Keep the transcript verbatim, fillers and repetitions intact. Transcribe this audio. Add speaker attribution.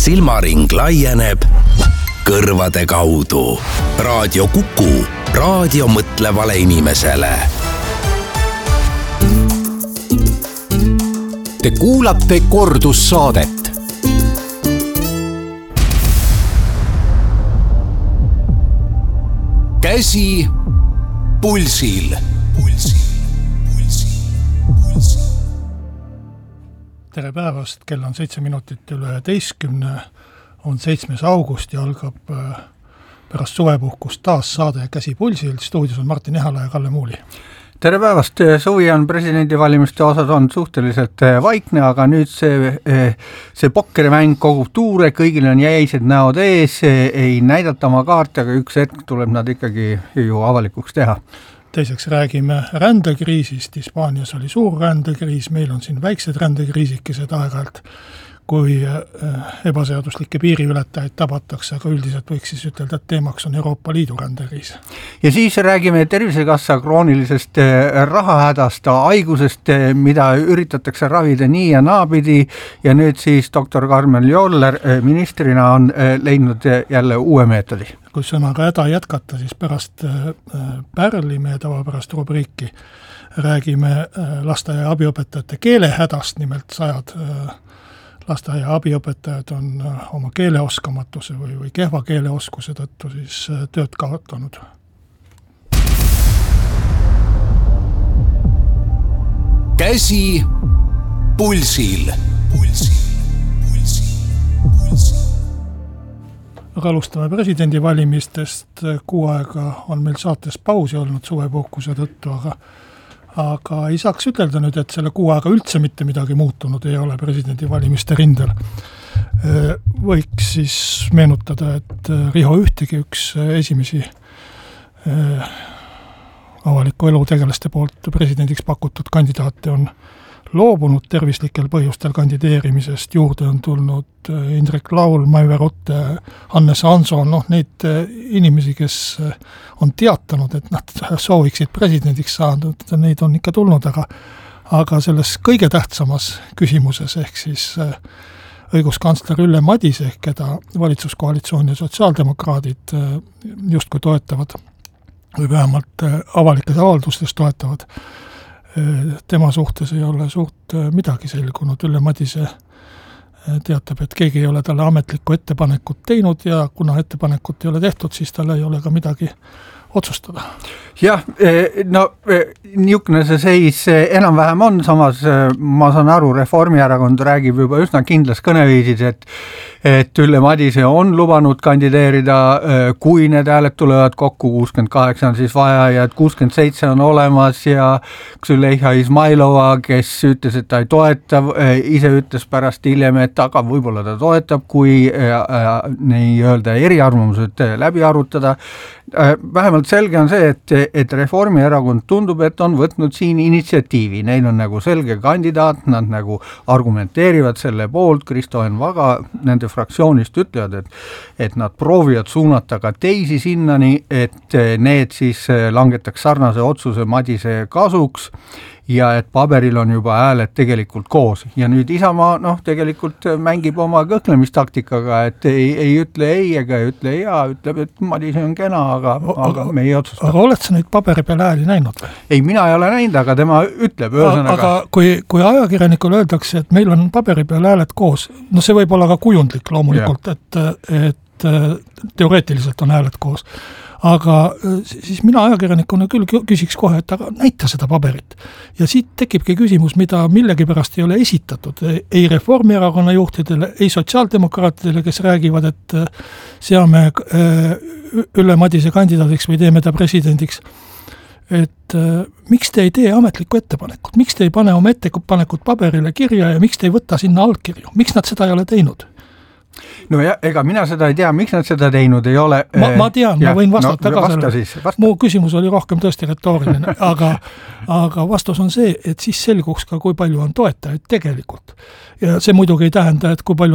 Speaker 1: silmaring laieneb kõrvade kaudu. Raadio Kuku, raadio mõtlevale inimesele.
Speaker 2: Te kuulate kordussaadet. Käsi pulsil. Pulsil, pulsil, pulsil.
Speaker 3: Tere päevast, kell on seitse minutit üle üheteistkümne, on seitsmes august ja algab pärast suvepuhkust taas saade Käsi pulsil. Stuudios on Martin Ehala ja Kalle Muuli.
Speaker 4: Tere päevast, suvi on presidendivalimiste osas on suhteliselt vaikne, aga nüüd see, see pokkerimäng kogub tuure, kõigil on jäised näod ees, ei näidata oma kaarte, aga üks hetk tuleb nad ikkagi ju avalikuks teha.
Speaker 3: Teiseks räägime rändekriisist. Hispaanias oli suur rändekriis, meil on siin väiksed rändekriisikesed aeg-ajalt, kui ebaseaduslikke piiriületajaid tabatakse, aga üldiselt võiks siis ütelda, et teemaks on Euroopa Liidu rändekriis.
Speaker 4: Ja siis räägime Tervisekassa kroonilisest rahahädast, haigusest, mida üritatakse ravida nii ja naapidi, ja nüüd siis doktor Karmen Joller ministrina on leidnud jälle uue meetodi.
Speaker 3: Kui sõnaga häda jätkata, siis pärast Pärli meie tavapärast rubriiki räägime lasteaia abiõpetajate keelehädast, nimelt sajad lasteaia abiõpetajad on oma keeleoskamatuse või, või kehva keeleoskuse tõttu siis tööd kaotanud.
Speaker 2: Käsi pulsil. Pulsil, pulsil, pulsil.
Speaker 3: Aga alustame presidendivalimistest. Kuu aega on meil saates pausi olnud suvepuhkuse tõttu, aga aga ei saaks ütelda nüüd, et selle kuu aega üldse mitte midagi muutunud ei ole presidendivalimiste rindel. Võiks siis meenutada, et Riho Ühtegi, üks esimesi avaliku elu tegelaste poolt presidendiks pakutud kandidaate on loobunud tervislikel põhjustel kandideerimisest. Juurde on tulnud Indrek Laul, Maive Rotte, Hannes Hanso, noh neid inimesi, kes on teatanud, et nad sooviksid presidendiks saanud, neid on ikka tulnud, aga, aga selles kõige tähtsamas küsimuses, ehk siis õiguskantsler Ülle Madise, keda valitsuskoalitsioon ja sotsiaaldemokraadid justkui toetavad või vähemalt avalikes avaldustes toetavad, tema suhtes ei ole suurt midagi selgunud. Ülle Madise teatab, et keegi ei ole talle ametlikku ettepanekut teinud ja kuna ettepanekut ei ole tehtud, siis talle ei ole ka midagi otsustada. Jah,
Speaker 4: no niisugune see seis enam-vähem on, samas ma saan aru, Reformierakond räägib juba üsna kindlas kõneviisis, et, et Ülle Madise on lubanud kandideerida, kui need hääled tulevad kokku, kuuskümmend kaheksa on siis vaja ja et kuuskümmend seitse on olemas ja Züleyxa Izmailova, kes ütles, et ta ei toeta, ise ütles pärast hiljem, et aga võib-olla ta toetab, kui nii-öelda eriarvamused läbi arutada. Vähemalt selge on see, et, et Reformierakond tundub, et on võtnud siin initsiatiivi. Neil on nagu selge kandidaat, nad nagu argumenteerivad selle poolt, Kristo Enn Vaga nende fraktsioonist ütlevad, et, et nad proovivad suunata ka teisi sinnani, et need siis langetaks sarnase otsuse Madise kasuks ja et paberil on juba hääled tegelikult koos. Ja nüüd Isamaa noh, tegelikult mängib oma kõhklemistaktikaga, et ei, ei ütle ei ega ei ütle ja, ütleb, et Madise on kena, aga, aga me ei otsusta.
Speaker 3: Aga oled sa neid paberi peale hääli näinud või?
Speaker 4: Ei, mina ei ole näinud, aga tema ütleb ühesõnaga.
Speaker 3: Aga kui, kui ajakirjanikul öeldakse, et meil on paberi peale hääled koos, no see võib olla ka kujundlik loomulikult, et, et teoreetiliselt on hääled koos. Aga siis mina ajakirjanikuna küll küsiks kohe, et aga näita seda paberit. Ja siit tekibki küsimus, mida millegi pärast ei ole esitatud. Ei Reformierakonna juhtidele, ei sotsiaaldemokraatidele, kes räägivad, et seame Ülle Madise kandidaadiks või teeme ta presidendiks. Et miks te ei tee ametlikku ettepanekut? Miks te ei pane oma ettepanekut paberile kirja ja miks te ei võta sinna allkirju? Miks nad seda ei ole teinud?
Speaker 4: No ja, ega mina seda ei tea, miks nad seda teinud ei ole.
Speaker 3: Ma, ma tean, ja, ma võin vastata
Speaker 4: no,
Speaker 3: ka
Speaker 4: vasta
Speaker 3: selle.
Speaker 4: Siis, vasta.
Speaker 3: Mu küsimus oli rohkem tõesti retooriline, aga, aga vastus on see, et siis selguks ka, kui palju on toetajaid tegelikult. Ja see muidugi ei tähenda, et kui palju